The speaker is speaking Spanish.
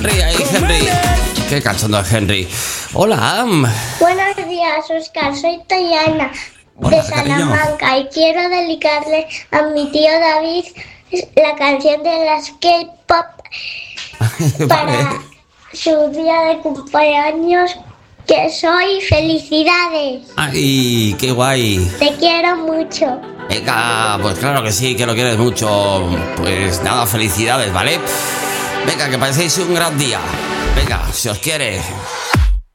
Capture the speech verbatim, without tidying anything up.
Henry, ahí, Henry. Qué cachondo es Henry. Hola. Buenos días, Oscar. Soy Tayana Hola, de Salamanca cariño. y quiero dedicarle a mi tío David la canción de las K-pop para Vale. su día de cumpleaños. Que soy felicidades. Ay, qué guay. Te quiero mucho. Venga, pues claro que sí, que lo quieres mucho. Pues nada, felicidades, ¿vale? Venga, que paséis un gran día. Venga, si os quiere.